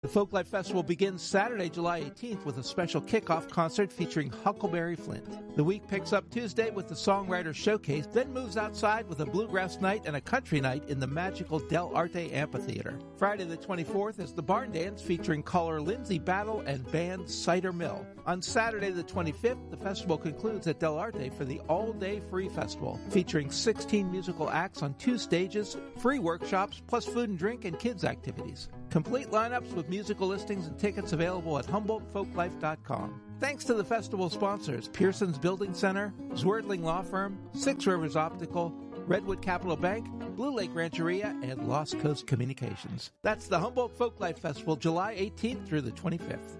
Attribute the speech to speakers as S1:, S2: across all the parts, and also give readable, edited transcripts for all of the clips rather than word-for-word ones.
S1: Folklife Festival begins Saturday, July 18th with a special kickoff concert featuring Huckleberry Flint. The week picks up Tuesday with the Songwriter Showcase, then moves outside with a bluegrass night and a country night in the magical Del Arte Amphitheater. Friday the 24th is the Barn Dance featuring caller Lindsay Battle and band Cider Mill. On Saturday the 25th, the festival concludes at Del Arte for the all-day free festival, featuring 16 musical acts on 2 stages, free workshops, plus food and drink and kids activities. Complete lineups with musical listings and tickets available at HumboldtFolklife.com. Thanks to the festival sponsors, Pearson's Building Center, Zwerdling Law Firm, Six Rivers Optical, Redwood Capital Bank, Blue Lake Rancheria, and Lost Coast Communications. That's the Humboldt Folklife Festival, July 18th through the 25th.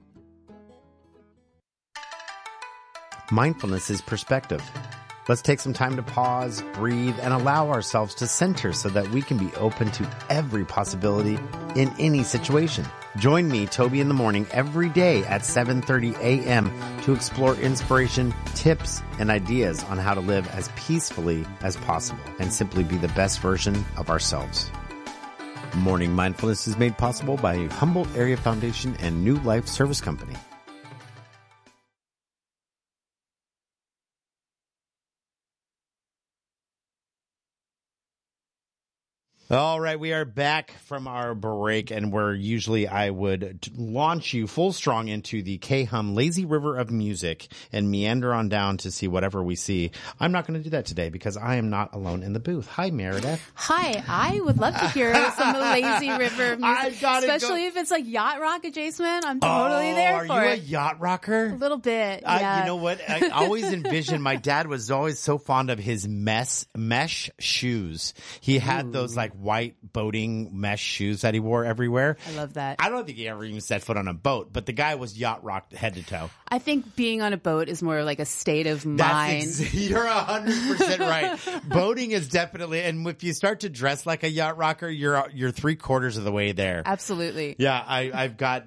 S2: Mindfulness is perspective. Let's take some time to pause, breathe, and allow ourselves to center so that we can be open to every possibility in any situation. Join me, Toby, in the morning every day at 7:30 a.m. to explore inspiration, tips, and ideas on how to live as peacefully as possible and simply be the best version of ourselves. Morning Mindfulness is made possible by Humboldt Area Foundation and New Life Service Company. All right, we are back from our break, and where usually I would launch you full strong into the K-Hum Lazy River of music and meander on down to see whatever we see. I'm not going to do that today because I am not alone in the booth. Hi, Meredith.
S3: Hi, I would love to hear some Lazy River of music, especially if it's like yacht rock adjacent. I'm totally there for it.
S2: Are you a yacht rocker?
S3: A little bit, yeah.
S2: You know what? I always envisioned, my dad was always so fond of his mesh shoes. He had those like white boating mesh shoes that he wore everywhere.
S3: I love that.
S2: I don't think he ever even set foot on a boat, but the guy was yacht rocked head to toe.
S3: I think being on a boat is more like a state of mind.
S2: You're 100% right. Boating is definitely, and if you start to dress like a yacht rocker, you're 3/4 of the way there.
S3: Absolutely.
S2: Yeah, I've got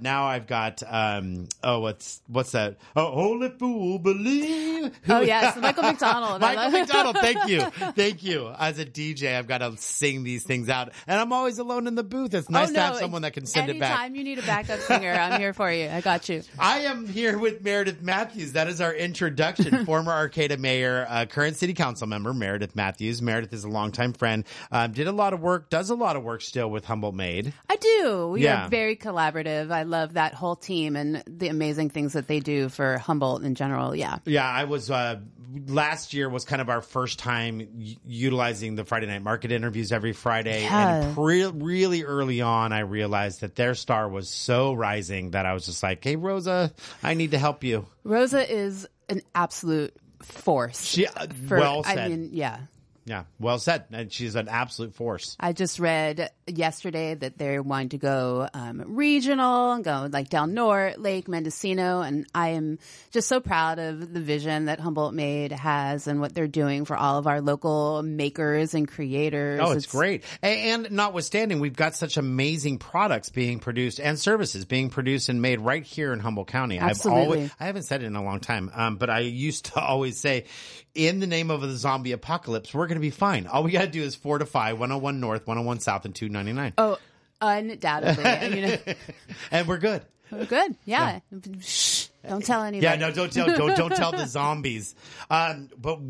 S2: what's that? Oh, Holy Fool Believe.
S3: Oh yes, Michael McDonald.
S2: Michael McDonald, thank you. As a DJ, I've got to sing these things out. And I'm always alone in the booth. It's nice to have someone that can send it back.
S3: Anytime you need a backup singer, I'm here for you. I got you.
S2: I am here with Meredith Matthews. That is our introduction. Former Arcata Mayor, current City Council member, Meredith Matthews. Meredith is a longtime friend. Does a lot of work still with Humboldt Made.
S3: I do. We are very collaborative. I love that whole team and the amazing things that they do for Humboldt in general. Yeah.
S2: Yeah, I was, last year was kind of our first time utilizing the Friday Night Market interviews every Friday.
S3: Yeah.
S2: And really early on, I realized that their star was so rising that I was just like, hey, Rosa, I need to help you.
S3: Rosa is an absolute force.
S2: Well said.
S3: I mean, yeah.
S2: Yeah, well said. And she's an absolute force.
S3: I just read yesterday that they're wanting to go regional and go like Del Norte, Lake Mendocino, and I am just so proud of the vision that Humboldt Made has and what they're doing for all of our local makers and creators.
S2: Oh, it's great. And notwithstanding, we've got such amazing products being produced and services being produced and made right here in Humboldt County.
S3: Absolutely.
S2: I haven't said it in a long time, but I used to always say, in the name of the zombie apocalypse, we're going to be fine. All we got to do is fortify 101 North, 101 South, and 299.
S3: Oh, undoubtedly. I mean,
S2: and we're good.
S3: We're good. Yeah. Shh. Don't tell anybody.
S2: Yeah, no, don't tell the zombies. But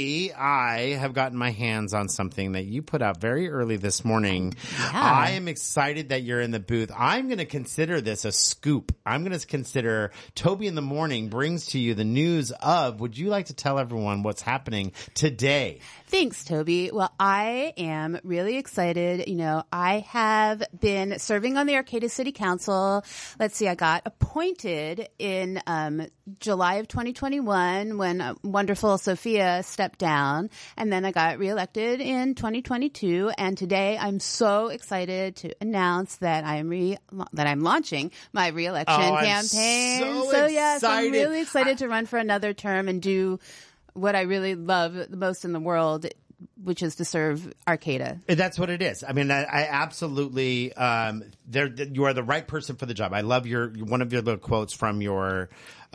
S2: I have gotten my hands on something that you put out very early this morning.
S3: Yeah.
S2: I am excited that you're in the booth. I'm going to consider this a scoop. I'm going to consider Toby in the Morning brings to you the news of, would you like to tell everyone what's happening today?
S3: Thanks, Toby. Well, I am really excited. You know, I have been serving on the Arcata City Council. Let's see, I got appointed in July of 2021 when wonderful Sophia stepped down, and then I got reelected in 2022. And today I'm so excited to announce that I'm launching my reelection campaign.
S2: So
S3: yes, I'm really excited to run for another term and do what I really love the most in the world, which is to serve Arcata.
S2: That's what it is. I mean, I absolutely, you are the right person for the job. I love one of your little quotes from your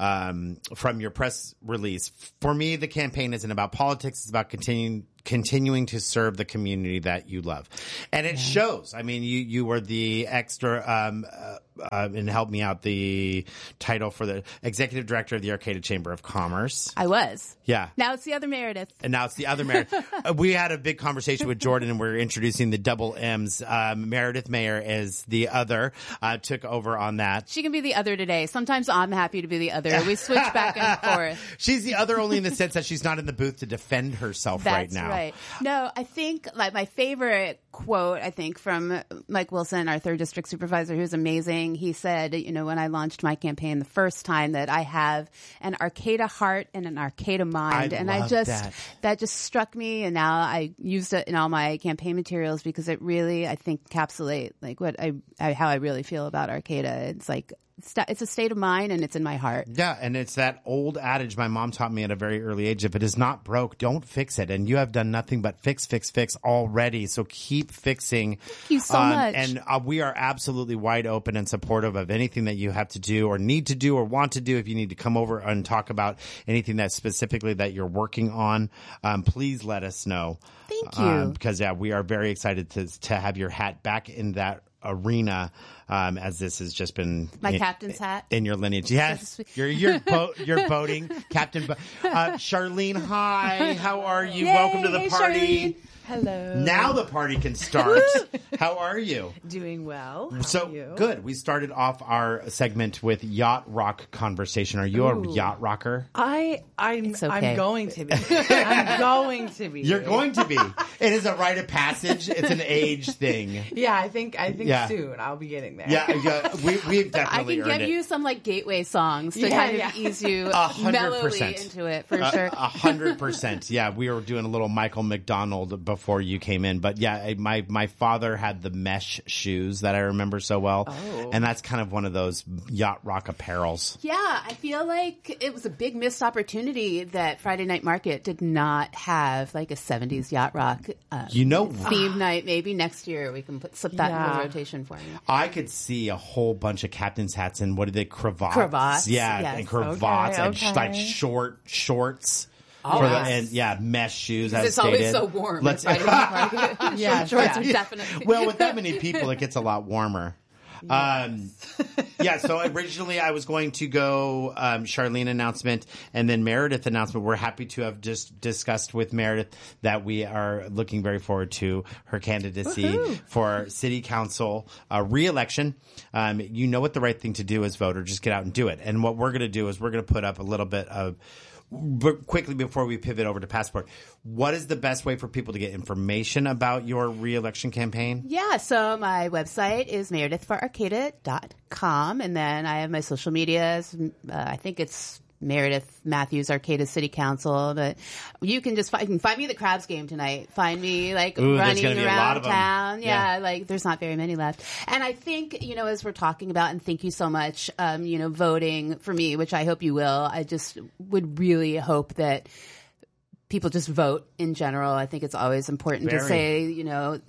S2: press release. For me, the campaign isn't about politics. It's about continuing to serve the community that you love. And it shows. I mean, you were the extra, and help me out, the title for the executive director of the Arcata Chamber of Commerce.
S3: I was.
S2: Yeah.
S3: Now it's the other Meredith.
S2: And now it's the other Meredith. We had a big conversation with Jordan, and we're introducing the double M's. Meredith Mayer is the other, took over on that.
S3: She can be the other today. Sometimes I'm happy to be the other. We switch back and forth.
S2: She's the other only in the sense that she's not in the booth to defend herself right now.
S3: That's right. No, I think like my favorite quote, I think, from Mike Wilson, our 3rd district supervisor, who's amazing. He said, when I launched my campaign the first time, that I have an Arcata heart and an Arcata mind. That just struck me. And now I used it in all my campaign materials because it really, I think, encapsulate like how I really feel about Arcata. It's like, it's a state of mind, and it's in my heart.
S2: Yeah, and it's that old adage my mom taught me at a very early age: if it is not broke, don't fix it. And you have done nothing but fix already. So keep fixing.
S3: Thank you so much.
S2: And we are absolutely wide open and supportive of anything that you have to do or need to do or want to do. If you need to come over and talk about anything that specifically that you're working on, please let us know.
S3: Thank you.
S2: Because we are very excited to have your hat back in that arena, as this has just been
S3: my captain's hat
S2: in your lineage. Yes, you're boating, Captain. Charlene, hi. How are you?
S4: Yay,
S2: welcome to the party.
S4: Charlene. Hello.
S2: Now the party can start. How are you?
S4: Doing well.
S2: So good. We started off our segment with yacht rock conversation. Are you a yacht rocker?
S4: I'm
S3: okay.
S4: going to be. I'm going to be.
S2: You're going to be. It is a rite of passage. It's an age thing.
S4: Yeah, I think soon I'll be getting there.
S2: Yeah. We've definitely
S3: I can
S2: earned
S3: give
S2: it.
S3: you some like gateway songs to kind of ease you
S2: 100%.
S3: mellowly into it for sure.
S2: 100%. Yeah, we were doing a little Michael McDonald before you came in, but yeah, my father had the mesh shoes that I remember so well, and that's kind of one of those yacht rock apparels.
S3: Yeah, I feel like it was a big missed opportunity that Friday Night Market did not have like a 70s yacht rock theme night. Maybe next year we can slip that in the rotation for you.
S2: I could see a whole bunch of captain's hats and what are they, cravats?
S3: Cravats,
S2: yeah,
S3: yes.
S2: and cravats and like short shorts. Mesh shoes. As
S3: it's always so warm. Short shorts are definitely.
S2: Well, with that many people, it gets a lot warmer. So originally I was going to go Charlene announcement and then Meredith announcement. We're happy to have just discussed with Meredith that we are looking very forward to her candidacy for city council re-election. You know what the right thing to do is voter. Just get out and do it. And what we're going to do is we're going to put up a little bit of quickly before we pivot over to Passport, what is the best way for people to get information about your re-election campaign?
S3: Yeah, so my website is meredithforarcata.com, and then I have my social medias. I think it's Meredith Matthews, Arcata City Council, but you can find me at the Crabs game tonight. Find me running around town. Yeah, like there's not very many left. And I think, as we're talking about, and thank you so much, voting for me, which I hope you will. I just would really hope that people just vote in general. I think it's always important to say,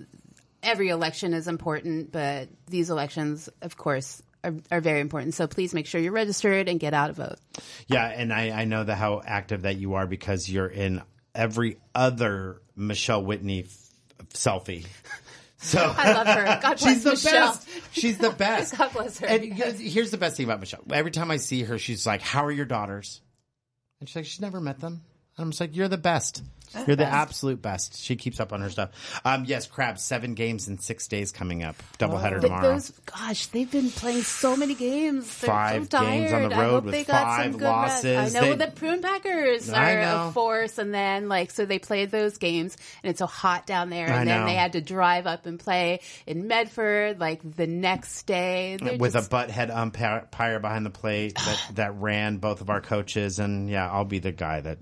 S3: every election is important, but these elections, of course, are very important. So please make sure you're registered and get out a vote.
S2: Yeah, and I know how active that you are because you're in every other Michelle Whitney selfie. So
S3: I love her. God bless Michelle.
S2: Best. She's the best.
S3: God bless her.
S2: And here's the best thing about Michelle. Every time I see her, she's like, "How are your daughters?" And she's like, "She's never met them." And I'm just like, "You're the best. You're the absolute best." She keeps up on her stuff. Yes, Crabs, 7 games in 6 days coming up. Doubleheader tomorrow.
S3: They've been playing so many games. They're
S2: 5
S3: so tired.
S2: games on the road with 5 losses.
S3: I know the Prune Packers are a force, and then so they played those games, and it's so hot down there, and then they had to drive up and play in Medford the next day
S2: with a butthead umpire behind the plate that ran both of our coaches, and I'll be the guy that.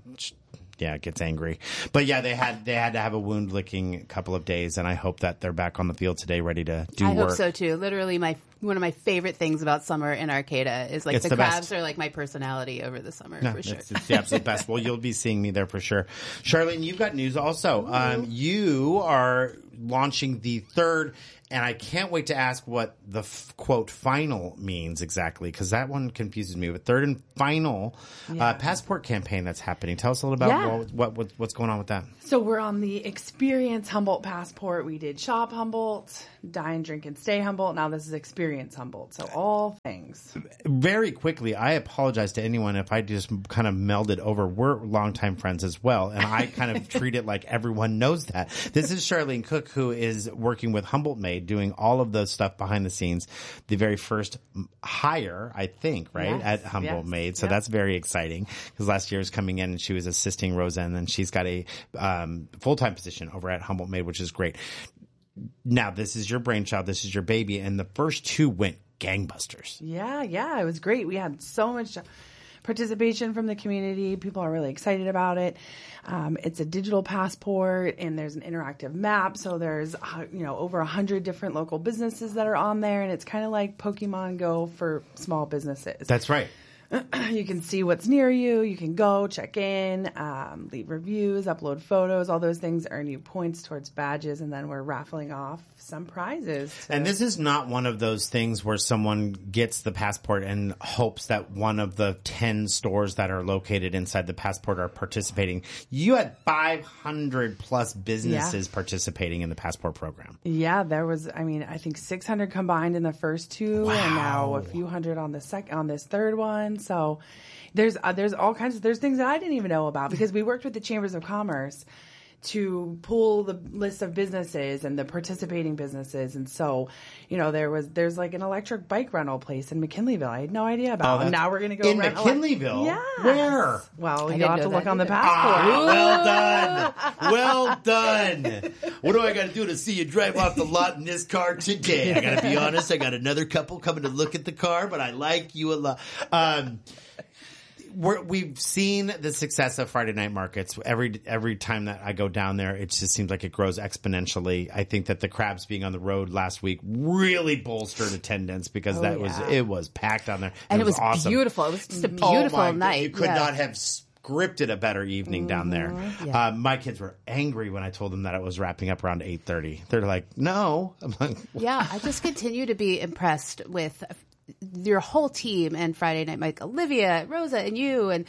S2: Gets angry. But they had to have a wound licking couple of days, and I hope that they're back on the field today ready to do work.
S3: I hope so too. Literally, my one of my favorite things about summer in Arcata is like
S2: It's
S3: the
S2: the
S3: crabs
S2: best.
S3: are like my personality over the summer
S2: No,
S3: for sure.
S2: it's the absolute best. Well, you'll be seeing me there for sure. Charlene, you've got news also. You are launching the third, and I can't wait to ask what the quote final means exactly, because that one confuses me. But third and final passport campaign that's happening. Tell us a little about what's going on with that.
S4: So we're on the Experience Humboldt passport. We did Shop Humboldt, Dine, Drink, and Stay Humboldt. Now this is Experience Humboldt. So all things.
S2: Very quickly, I apologize to anyone if I just kind of melded over. We're longtime friends as well, and I kind of treat it like everyone knows that. This is Charlene Cook, who is working with Humboldt Made, doing all of the stuff behind the scenes. The very first hire, I think, right, at Humboldt Made. So that's very exciting, because last year was coming in and she was assisting Rosa, and then she's got a full-time position over at Humboldt Made, which is great. Now, this is your brainchild. This is your baby. And the first two went gangbusters.
S4: Yeah, it was great. We had so much participation from the community. People are really excited about it. It's a digital passport, and there's an interactive map. So there's, over 100 different local businesses that are on there. And it's kind of like Pokemon Go for small businesses.
S2: That's right.
S4: You can see what's near you. You can go check in, leave reviews, upload photos. All those things earn you points towards badges, and then we're raffling off some prizes.
S2: And this is not one of those things where someone gets the passport and hopes that one of the 10 stores that are located inside the passport are participating. You had 500 plus businesses participating in the passport program.
S4: Yeah, there was, I think 600 combined in the first two, and now a few hundred on this third one. So there's all kinds of, there's things that I didn't even know about, because we worked with the Chambers of Commerce to pull the list of businesses and the participating businesses. And so, there's like an electric bike rental place in McKinleyville I had no idea about. And now we're going to go
S2: in McKinleyville?
S4: Yeah.
S2: Where?
S4: Well, you'll have to look on the passport.
S2: Well done. What do I got to do to see you drive off the lot in this car today? I got to be honest, I got another couple coming to look at the car, but I like you a lot. We've seen the success of Friday night markets. Every time that I go down there, it just seems like it grows exponentially. I think that the crabs being on the road last week really bolstered attendance, because it was packed on there.
S3: And it was
S2: awesome.
S3: beautiful. It was just a beautiful night.
S2: You could not have scripted a better evening down there.
S3: Yeah.
S2: My kids were angry when I told them that it was wrapping up around 8:30. They're like, no. I'm like,
S3: yeah, I just continue to be impressed with your whole team and Friday Night Mike, Olivia, Rosa, and you. And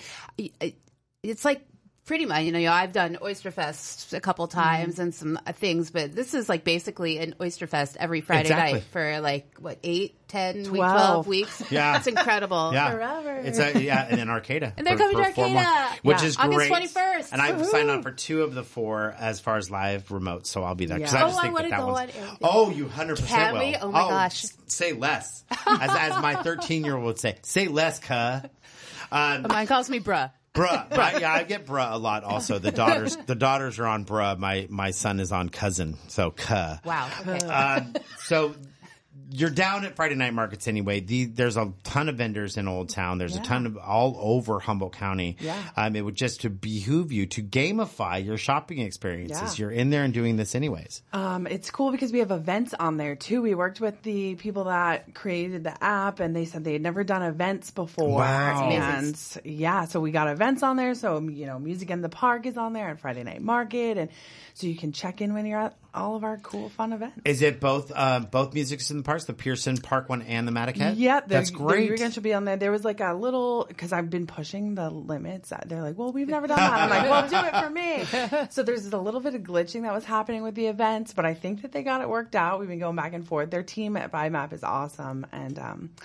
S3: it's like pretty much, I've done Oyster Fest a couple times and some things, but this is like basically an Oyster Fest every Friday night for 8, 10, 12 weeks.
S2: Yeah.
S3: It's incredible.
S2: Yeah.
S4: Forever.
S2: It's and then Arcata.
S3: And they're coming to Arcata.
S2: Which is
S3: August
S2: great.
S3: 21st.
S2: And I've signed on for 2 of the 4 as far as live remote, so I'll be there.
S4: Yeah.
S2: I just
S3: I
S2: think
S3: want to
S2: that
S3: go
S2: one's...
S3: on.
S2: Oh, you 100%
S3: Can
S2: will.
S3: we? Oh my gosh.
S2: Say less. As my 13-year-old would say less, cuh.
S3: Mine calls me bruh.
S2: Bruh. I get bruh a lot also. The daughters are on bruh. My son is on cousin, so cuh.
S3: Wow. Okay.
S2: So you're down at Friday night markets anyway. There's a ton of vendors in Old Town. There's a ton of all over Humboldt County.
S4: Yeah.
S2: It would just to behoove you to gamify your shopping experiences.
S4: Yeah.
S2: You're in there and doing this anyways.
S4: It's cool because we have events on there too. We worked with the people that created the app, and they said they had never done events before.
S2: Wow.
S4: And so we got events on there. So, Music in the Park is on there, and Friday Night Market. And so you can check in when you're at all of our cool, fun events.
S2: Is it both Music in the Parks, the Pearson Park one and the Mattocket?
S4: Yeah,
S2: that's great.
S4: You're going to be on there. There was like a little, because I've been pushing the limits. They're like, well, we've never done that. I'm like, well, do it for me. So there's a little bit of glitching that was happening with the events, but I think that they got it worked out. We've been going back and forth. Their team at BuyMap is awesome. And,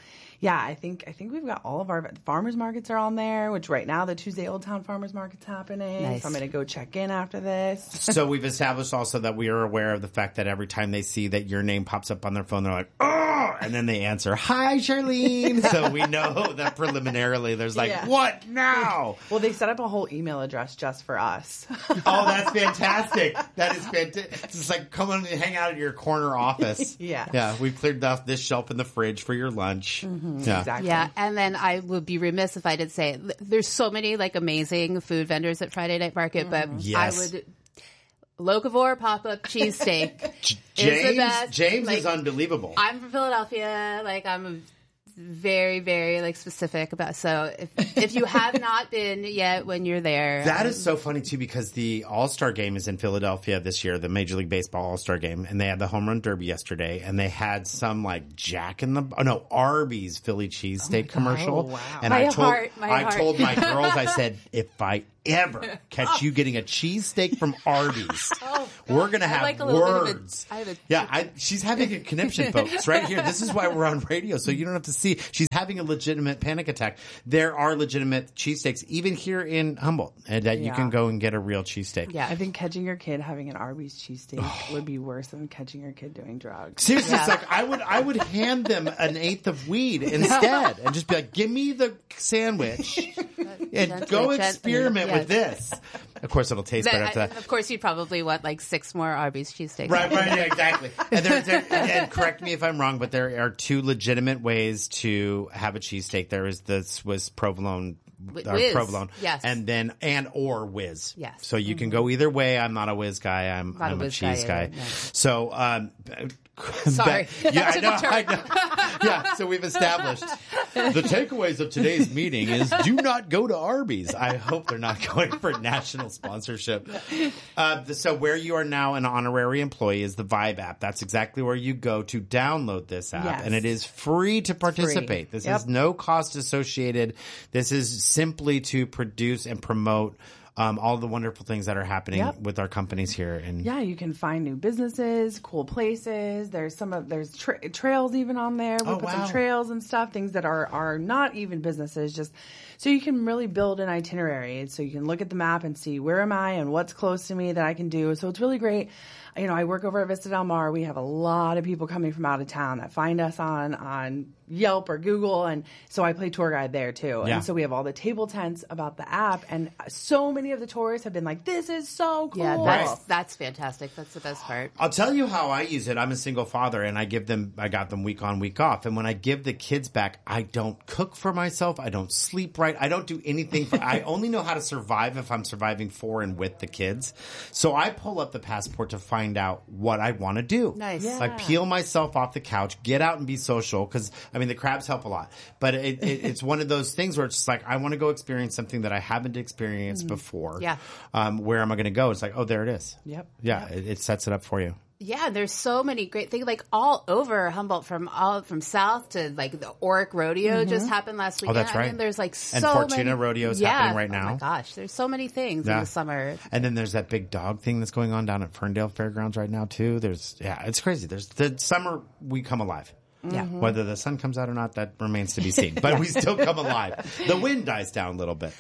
S4: I think we've got all of our farmers markets are on there, which right now the Tuesday Old Town Farmers Market's happening.
S3: Nice.
S4: So I'm going to go check in after this.
S2: So we've established also that we are aware of the fact that every time they see that your name pops up on their phone, they're like, oh, and then they answer, hi, Charlene. So we know that preliminarily there's like, what now?
S4: Well, they set up a whole email address just for us.
S2: Oh, that's fantastic. That is fantastic. It's just like, come on and hang out at your corner office. Yeah. We've cleared off this shelf in the fridge for your lunch.
S4: Mm-hmm.
S2: Yeah.
S4: Exactly.
S3: Yeah, and then I would be remiss if I didn't say there's so many amazing food vendors at Friday Night Market, but
S2: Yes.
S3: I would Locavore pop-up cheesesteak is the best.
S2: James is unbelievable.
S3: I'm from Philadelphia. Like, I'm very, very like specific about. So if you have not been yet when you're there,
S2: that is so funny too, because the All-Star game is in Philadelphia this year, the Major League Baseball All-Star game, and they had the home run derby yesterday, and they had some like Arby's Philly cheesesteak commercial.
S4: Oh, wow.
S2: And I told my girls, I said, if I ever catch you getting a cheesesteak from Arby's, we're gonna have
S3: like
S2: words. She's having a conniption, folks, right here. This is why we're on radio, so you don't have to see. She's having a legitimate panic attack. There are legitimate cheesesteaks, even here in Humboldt, and that you can go and get a real cheesesteak.
S4: Yeah, I think catching your kid having an Arby's cheesesteak would be worse than catching your kid doing drugs.
S2: Seriously, it's like I would hand them an eighth of weed instead, and just be like, "Give me the sandwich, and go experiment with this." Of course, it'll taste better after that.
S3: Of course, you'd probably want like 6 more Arby's cheesesteaks.
S2: Right, yeah, exactly. And and correct me if I'm wrong, but there are 2 legitimate ways to have a cheesesteak. There is the Swiss provolone. Provolone,
S3: yes,
S2: or whiz,
S3: yes.
S2: So you can go either way. I'm not a whiz guy. I'm a cheese guy. No. So,
S3: sorry.
S2: I know. Yeah. So we've established the takeaways of today's meeting is do not go to Arby's. I hope they're not going for national sponsorship. So where you are now an honorary employee is the Vibe app. That's exactly where you go to download this app, and it is free to participate. This is no cost associated. This is simply to produce and promote all the wonderful things that are happening with our companies here. And
S4: you can find new businesses, cool places. There's trails even on there. We put some trails and stuff, things that are not even businesses, just so you can really build an itinerary. So you can look at the map and see where am I and what's close to me that I can do. So it's really great. You know, I work over at Vista Del Mar. We have a lot of people coming from out of town that find us on Yelp or Google, and so I play tour guide there too. And so we have all the table tents about the app, and so many of the tourists have been like, "This is so cool."
S3: Yeah, that's fantastic. That's the best part.
S2: I'll tell you how I use it. I'm a single father, and I got them week on, week off. And when I give the kids back, I don't cook for myself. I don't sleep right. I don't do anything. I only know how to survive if I'm surviving for and with the kids. So I pull up the Passport to find out what I want to do.
S3: Nice.
S4: Yeah.
S2: Like peel myself off the couch, get out and be social. Because I mean, the crabs help a lot, but it's one of those things where it's just like I want to go experience something that I haven't experienced before.
S3: Yeah.
S2: Where am I going to go? It's like, oh, there it is.
S4: Yep.
S2: Yeah. It sets it up for you.
S3: Yeah, there's so many great things like all over Humboldt, from south to like the Oric Rodeo just happened last weekend.
S2: Oh, that's right.
S3: I mean, there's like
S2: and
S3: so
S2: Fortuna
S3: many
S2: Rodeo is happening right now.
S3: Oh my gosh, there's so many things in the summer.
S2: And then there's that big dog thing that's going on down at Ferndale Fairgrounds right now too. It's crazy. There's the summer we come alive.
S3: Yeah.
S2: Whether the sun comes out or not, that remains to be seen. But we still come alive. The wind dies down a little bit.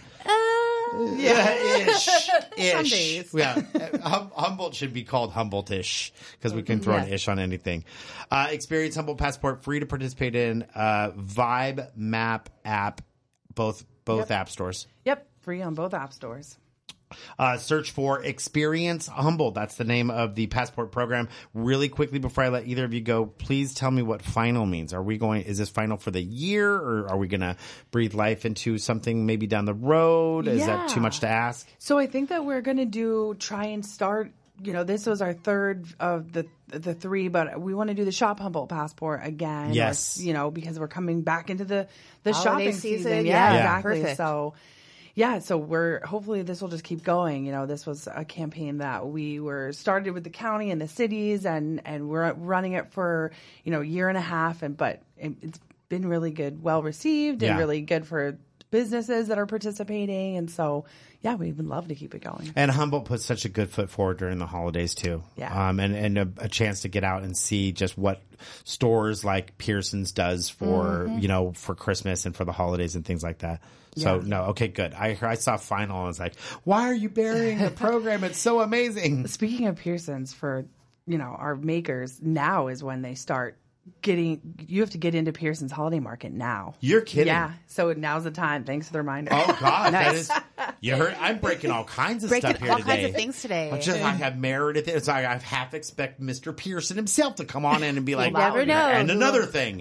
S2: Ish.
S3: Some days.
S2: Yeah. Humboldt should be called Humboldt-ish because we can throw an ish on anything. Experience Humboldt Passport, free to participate in Vibe Map app, both app stores.
S4: Yep, free on both app stores.
S2: Search for Experience Humboldt. That's the name of the Passport program. Really quickly before I let either of you go, please tell me what final means. Is this final for the year, or are we going to breathe life into something maybe down the road? Is that too much to ask?
S4: So I think that we're going to try and start, this was our third of the 3, but we want to do the Shop Humboldt Passport again.
S2: Yes.
S4: Because we're coming back into the
S3: holiday
S4: shopping season.
S3: Yeah,
S4: exactly.
S3: Perfect.
S4: So we're hopefully this will just keep going. This was a campaign that we started with the county and the cities, and we're running it for a year and a half, but it's been really good, well received, and really good for businesses that are participating, and so we would love to keep it going.
S2: And Humboldt puts such a good foot forward during the holidays too.
S4: Yeah.
S2: And a chance to get out and see just what stores like Pearson's does for for Christmas and for the holidays and things like that. So okay, good. I saw final and I was like, why are you burying the program? It's so amazing.
S4: Speaking of Pearson's, for our makers, now is when they start you have to get into Pearson's holiday market now.
S2: You're kidding.
S4: Yeah. So now's the time. Thanks for the reminder.
S2: Oh God.
S3: Nice.
S2: You heard? I'm breaking all kinds of stuff here today.
S3: All kinds of things today.
S2: I have Meredith. It's like I half expect Mr. Pearson himself to come on in and be like,
S3: never know.
S2: And another thing.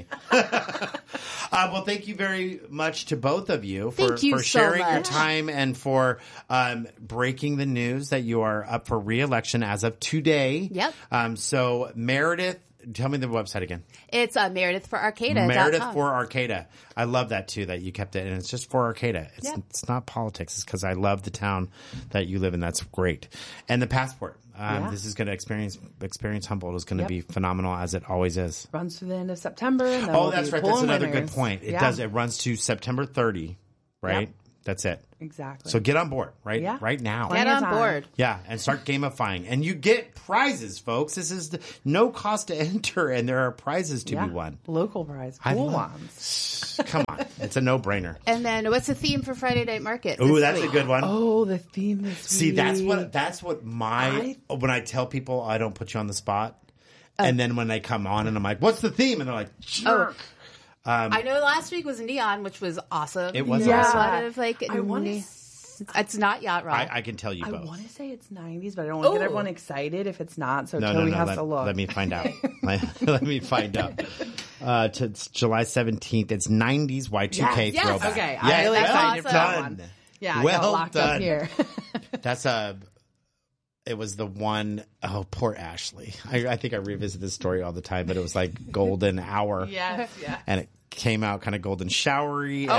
S2: Well, thank you very much to both of you for sharing your time and for breaking the news that you are up for re-election as of today.
S3: Yep.
S2: So Meredith, tell me the website again.
S3: It's MeredithForArcata.com.
S2: Meredith for Arcata. I love that too, that you kept it. And it's just for Arcata. It's not politics. It's because I love the town that you live in. That's great. And the passport. This is going to experience Humboldt is going to be phenomenal, as it always is.
S4: Runs through the end of September. And then
S2: That's right. That's another good point. It does. It runs to September 30, right? Yep. That's it.
S4: Exactly.
S2: So get on board right now.
S3: Get on board.
S2: Yeah, and start gamifying. And you get prizes, folks. This is no cost to enter, and there are prizes to be won.
S4: Local prize. Cool ones.
S2: Come on. It's a no-brainer.
S3: And then what's the theme for Friday Night Market?
S2: Ooh, that's a good one.
S4: Oh, the theme this week.
S2: See, that's what when I tell people I don't put you on the spot, and then when they come on and I'm like, what's the theme? And they're like, jerk.
S3: I know last week was neon, which was awesome.
S2: It was
S3: awesome.
S2: awesome.
S3: A lot of it's not yacht rock.
S2: I can tell you both.
S4: I want to say it's 90s, but I don't want to get everyone excited if it's not. So Toby has to look.
S2: Let me find out. Let me find out. It's July 17th. It's 90s Y2K throwback.
S4: Okay, I'm really excited for that one. Yeah,
S2: well
S4: I got locked
S2: done.
S4: up here.
S2: That's it was the one, poor Ashley. I think I revisit this story all the time, but it was like golden hour.
S4: Yes.
S2: And it came out kind of golden showery.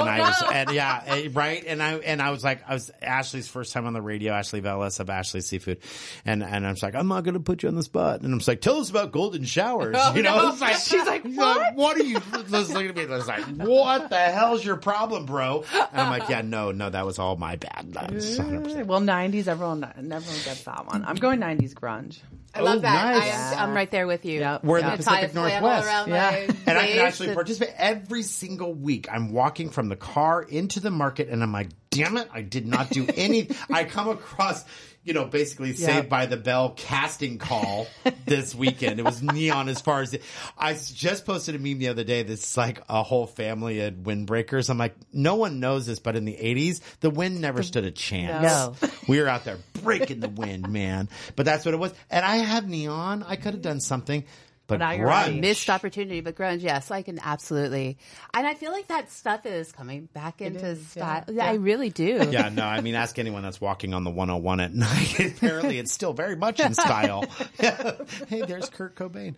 S2: Right. And I was like, Ashley's first time on the radio, Ashley Velas of Ashley Seafood. And I was like, I'm not going to put you on the spot. And I'm just like, tell us about golden showers. It's like, she's like, what are you, let's look at me. It's like, what the hell's your problem, bro? And I'm like, no, that was all my bad. That's 100%.
S4: Well, 90s, everyone gets that one. I'm going 90s grunge.
S3: I love that.
S2: Nice.
S3: I'm right there with you.
S4: Yep.
S2: We're in the Pacific Northwest.
S3: And
S2: I can actually participate every single week. I'm walking from the car into the market and I'm like, damn it, I did not do any. I come across, basically Saved by the Bell casting call this weekend. It was neon as far as I just posted a meme the other day that's like a whole family at windbreakers. I'm like, no one knows this, but in the 80s, the wind never stood a chance.
S3: No.
S2: We were out there breaking the wind, man. But that's what it was. And I have neon. I could have done something. But grunge.
S3: Missed opportunity, but grunge, yes, I can absolutely. And I feel like that stuff is coming back into style. Yeah, I really do.
S2: Yeah, no, I mean, ask anyone that's walking on the 101 at night. Apparently, it's still very much in style. Hey, there's Kurt Cobain.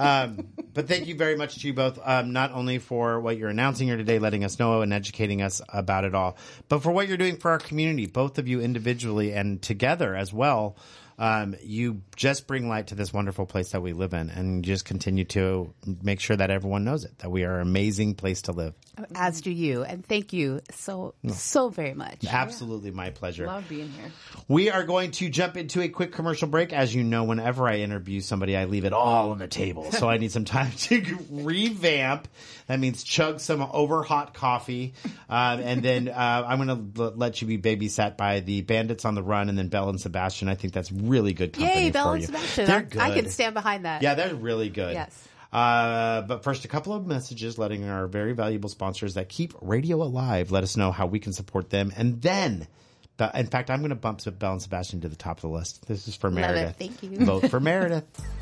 S2: But thank you very much to you both, not only for what you're announcing here today, letting us know and educating us about it all, but for what you're doing for our community, both of you individually and together as well. You just bring light to this wonderful place that we live in, and just continue to make sure that everyone knows it, that we are an amazing place to live.
S3: As do you. And thank you so very much.
S2: Absolutely my pleasure.
S4: Love being here.
S2: We are going to jump into a quick commercial break. As you know, whenever I interview somebody, I leave it all on the table. So I need some time to revamp. That means chug some over hot coffee. And then I'm going to let you be babysat by the Bandits on the Run and then Belle and Sebastian. I think that's really good company.
S3: Yay, Belle
S2: for
S3: and
S2: you.
S3: Sebastian.
S2: They're good.
S3: I can stand behind that.
S2: Yeah, they're really good.
S3: Yes.
S2: But first, a couple of messages letting our very valuable sponsors that keep radio alive let us know how we can support them. And then, in fact, I'm going to bump Belle and Sebastian to the top of the list. This is for Meredith.
S3: Thank you.
S2: Vote for Meredith.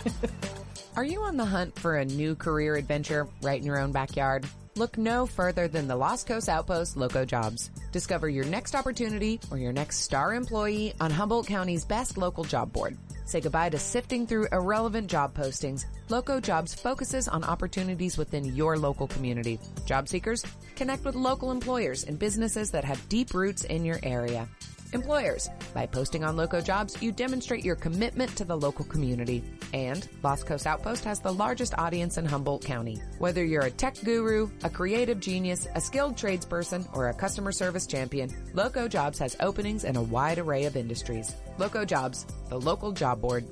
S5: Are you on the hunt for a new career adventure right in your own backyard? Look no further than the Lost Coast Outpost Loco Jobs. Discover your next opportunity or your next star employee on Humboldt County's best local job board. Say goodbye to sifting through irrelevant job postings. Loco Jobs focuses on opportunities within your local community. Job seekers, connect with local employers and businesses that have deep roots in your area. Employers, by posting on Loco Jobs, you demonstrate your commitment to the local community. And Lost Coast Outpost has the largest audience in Humboldt County. Whether you're a tech guru, a creative genius, a skilled tradesperson, or a customer service champion, Loco Jobs has openings in a wide array of industries. Loco Jobs, the local job board.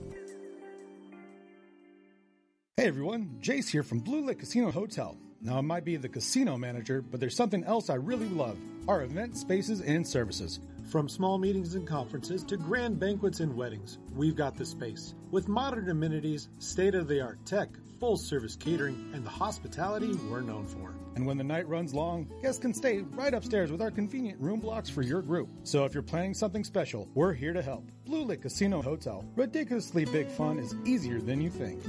S6: Hey everyone, Jace here from Blue Lake Casino Hotel. Now I might be the casino manager, but there's something else I really love. Our event spaces and services.
S7: From small meetings and conferences to grand banquets and weddings, we've got the space. With modern amenities, state-of-the-art tech, full-service catering, and the hospitality we're known for.
S6: And when the night runs long, guests can stay right upstairs with our convenient room blocks for your group. So if you're planning something special, we're here to help. Blue Lick Casino Hotel. Ridiculously big fun is easier than you think.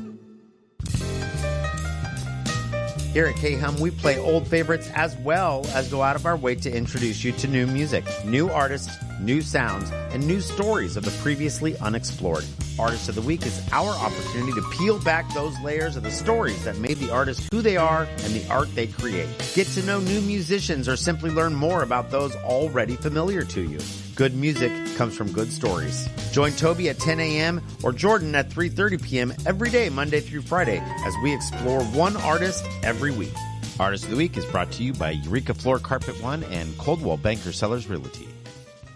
S2: Here at K-Hum, we play old favorites as well as go out of our way to introduce you to new music, new artists, new sounds, and new stories of the previously unexplored. Artist of the Week is our opportunity to peel back those layers of the stories that made the artist who they are and the art they create. Get to know new musicians or simply learn more about those already familiar to you. Good music comes from good stories. Join Toby at 10 a.m. or Jordan at 3:30 p.m. every day, Monday through Friday, as we explore one artist every week. Artist of the Week is brought to you by Eureka Floor Carpet One and Coldwell Banker Sellers Realty.